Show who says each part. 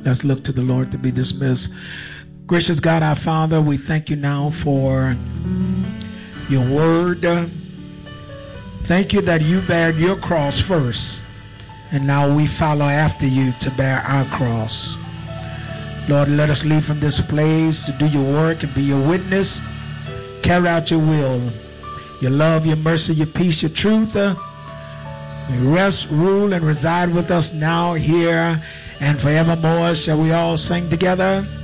Speaker 1: Let's look to the Lord to be dismissed. Gracious God, our Father, we thank you now for your word. Thank you that you bared your cross first, and now we follow after you to bear our cross. Lord, let us leave from this place to do your work and be your witness. Carry out your will, your love, your mercy, your peace, your truth. Rest, rule, and reside with us now, here, and forevermore. Shall we all sing together?